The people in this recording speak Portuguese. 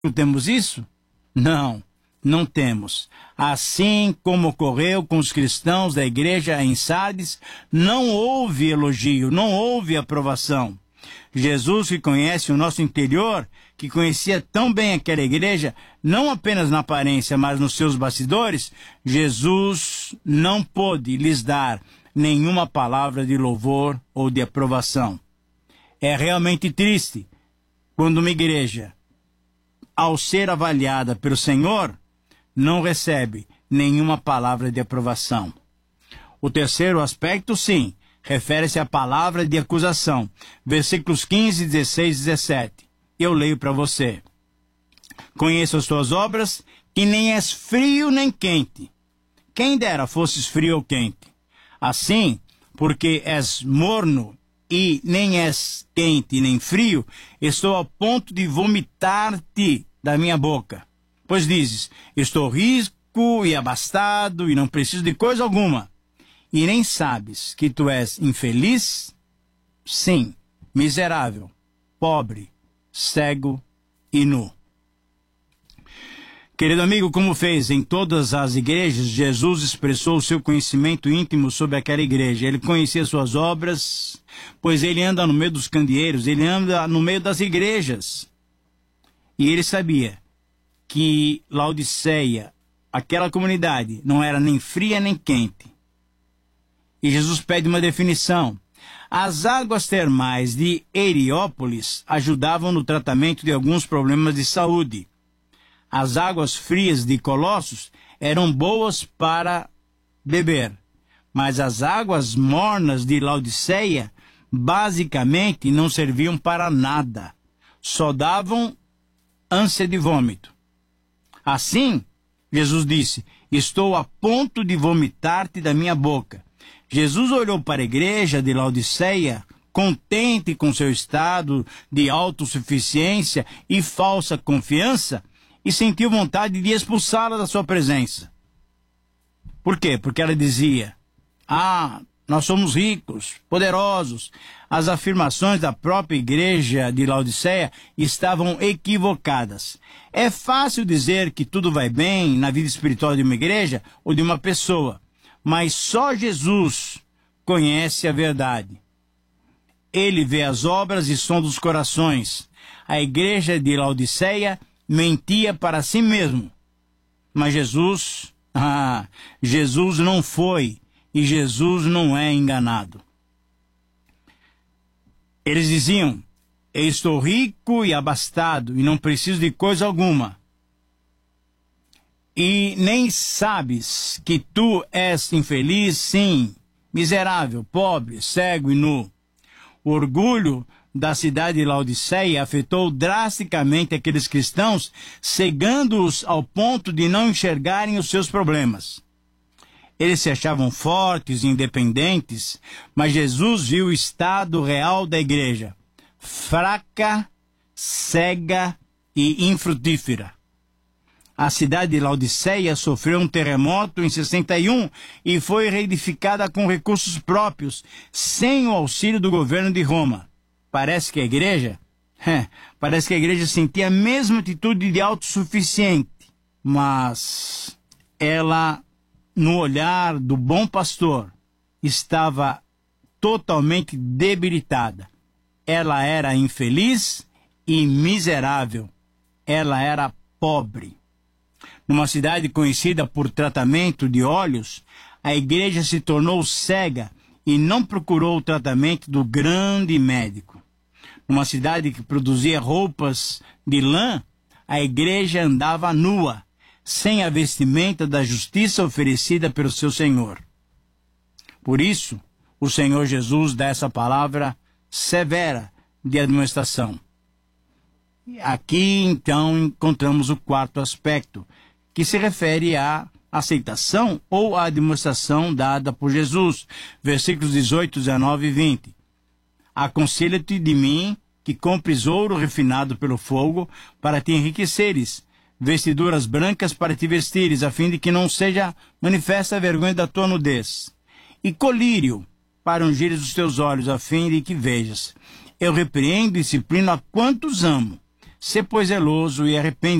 Temos isso? Não, não temos. Assim como ocorreu com os cristãos da igreja em Sardes, não houve elogio, não houve aprovação. Jesus, que conhece o nosso interior, que conhecia tão bem aquela igreja, não apenas na aparência, mas nos seus bastidores, Jesus não pôde lhes dar nenhuma palavra de louvor ou de aprovação. É realmente triste quando uma igreja, ao ser avaliada pelo Senhor, não recebe nenhuma palavra de aprovação. O terceiro aspecto, sim, refere-se à palavra de acusação. Versículos 15, 16 e 17. Eu leio para você. Conheço as tuas obras, que nem és frio nem quente. Quem dera fosses frio ou quente. Assim, porque és morno e nem és quente nem frio, estou ao ponto de vomitar-te da minha boca. Pois dizes, estou rico e abastado e não preciso de coisa alguma. E nem sabes que tu és infeliz? Sim, miserável, pobre, cego e nu. Querido amigo, como fez em todas as igrejas, Jesus expressou o seu conhecimento íntimo sobre aquela igreja. Ele conhecia suas obras, pois ele anda no meio dos candeeiros, ele anda no meio das igrejas. E ele sabia que Laodiceia, aquela comunidade, não era nem fria nem quente. E Jesus pede uma definição. As águas termais de Heliópolis ajudavam no tratamento de alguns problemas de saúde. As águas frias de Colossos eram boas para beber, mas as águas mornas de Laodiceia basicamente não serviam para nada, só davam ânsia de vômito. Assim, Jesus disse, estou a ponto de vomitar-te da minha boca. Jesus olhou para a igreja de Laodiceia, contente com seu estado de autossuficiência e falsa confiança, e sentiu vontade de expulsá-la da sua presença. Por quê? Porque ela dizia, nós somos ricos, poderosos. As afirmações da própria igreja de Laodiceia estavam equivocadas. É fácil dizer que tudo vai bem na vida espiritual de uma igreja ou de uma pessoa, mas só Jesus conhece a verdade. Ele vê as obras e sonda os corações. A igreja de Laodiceia mentia para si mesmo. Mas Jesus não foi e Jesus não é enganado. Eles diziam, eu estou rico e abastado e não preciso de coisa alguma. E nem sabes que tu és infeliz, sim, miserável, pobre, cego e nu. O orgulho da cidade de Laodiceia afetou drasticamente aqueles cristãos, cegando-os ao ponto de não enxergarem os seus problemas. Eles se achavam fortes e independentes, mas Jesus viu o estado real da igreja, fraca, cega e infrutífera. A cidade de Laodiceia sofreu um terremoto em 61 e foi reedificada com recursos próprios, sem o auxílio do governo de Roma. Parece que a igreja sentia a mesma atitude de autossuficiente, mas ela, no olhar do bom pastor, estava totalmente debilitada. Ela era infeliz e miserável. Ela era pobre. Numa cidade conhecida por tratamento de olhos, a igreja se tornou cega e não procurou o tratamento do grande médico. Numa cidade que produzia roupas de lã, a igreja andava nua, sem a vestimenta da justiça oferecida pelo seu Senhor. Por isso, o Senhor Jesus dá essa palavra severa de admoestação. Aqui, então, encontramos o quarto aspecto, que se refere à aceitação ou à demonstração dada por Jesus. Versículos 18, 19 e 20. Aconselho-te de mim que compres ouro refinado pelo fogo para te enriqueceres, vestiduras brancas para te vestires, a fim de que não seja manifesta a vergonha da tua nudez, e colírio para ungires os teus olhos, a fim de que vejas. Eu repreendo e disciplino a quantos amo. Sê, pois, zeloso e arrepende